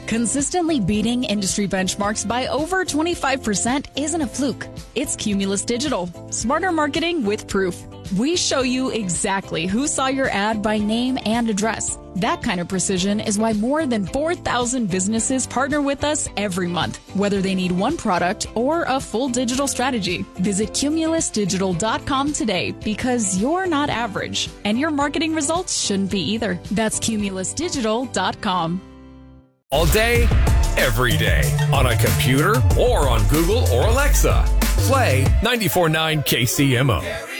Consistently beating industry benchmarks by over 25% isn't a fluke. It's Cumulus Digital. Smarter marketing with proof. We show you exactly who saw your ad by name and address. That kind of precision is why more than 4,000 businesses partner with us every month, whether they need one product or a full digital strategy. Visit cumulusdigital.com today because you're not average, and your marketing results shouldn't be either. That's cumulusdigital.com. All day, every day, on a computer or on Google or Alexa. Play 94.9 KCMO.